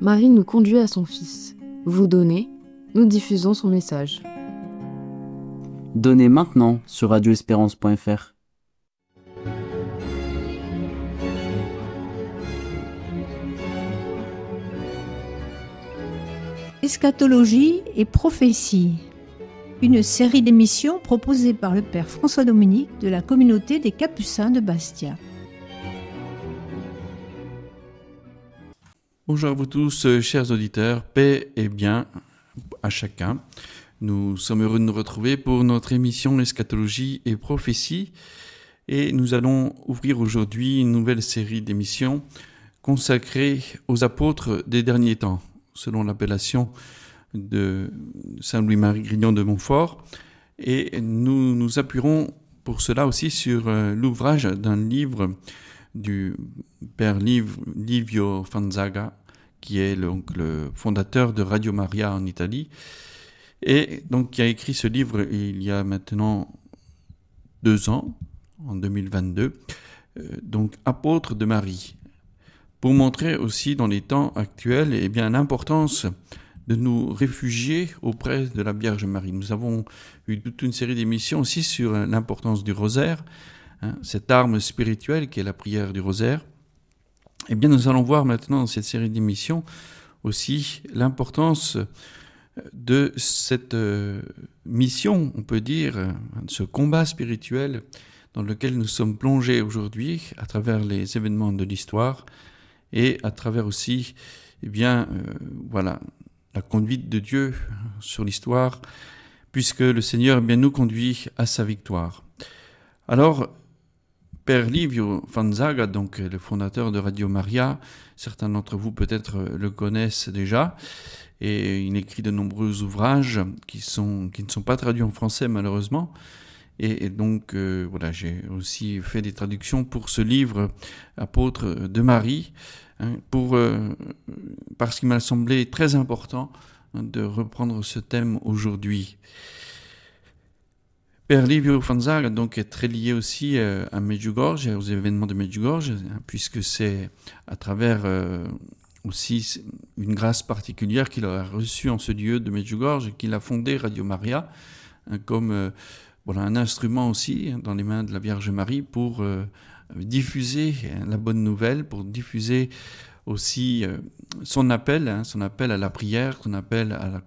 Marie nous conduit à son Fils. Vous donnez, nous diffusons son message. Donnez maintenant sur radioespérance.fr. Eschatologie et prophétie, une série d'émissions proposée par le Père François-Dominique de la communauté des Capucins de Bastia. Bonjour à vous tous, chers auditeurs, paix et bien à chacun. Nous sommes heureux de nous retrouver pour notre émission Eschatologie et prophétie. Et nous allons ouvrir aujourd'hui une nouvelle série d'émissions consacrée aux apôtres des derniers temps, selon l'appellation de Saint Louis-Marie Grignon de Montfort. Et nous nous appuierons pour cela aussi sur l'ouvrage d'un livre du Père Livio Fanzaga, qui est le fondateur de Radio Maria en Italie, et donc qui a écrit ce livre il y a maintenant 2 ans, en 2022, donc Apôtres de Marie, pour montrer aussi dans les temps actuels l'importance de nous réfugier auprès de la Vierge Marie. Nous avons eu toute une série d'émissions aussi sur l'importance du rosaire, cette arme spirituelle qui est la prière du rosaire. Eh bien, nous allons voir maintenant dans cette série d'émissions aussi l'importance de cette mission, on peut dire, ce combat spirituel dans lequel nous sommes plongés aujourd'hui à travers les événements de l'histoire et à travers aussi, la conduite de Dieu sur l'histoire, puisque le Seigneur nous conduit à sa victoire. Alors, Père Livio Fanzaga, donc le fondateur de Radio Maria, certains d'entre vous peut-être le connaissent déjà, et il écrit de nombreux ouvrages qui ne sont pas traduits en français malheureusement, et donc j'ai aussi fait des traductions pour ce livre Apôtres de Marie, parce qu'il m'a semblé très important de reprendre ce thème aujourd'hui. Père Livio Fanzaga donc est très lié aussi à Medjugorje, aux événements de Medjugorje, puisque c'est à travers aussi une grâce particulière qu'il a reçue en ce lieu de Medjugorje qu'il a fondé Radio Maria comme un instrument aussi dans les mains de la Vierge Marie pour diffuser la bonne nouvelle, pour diffuser aussi son appel à la prière, son appel à la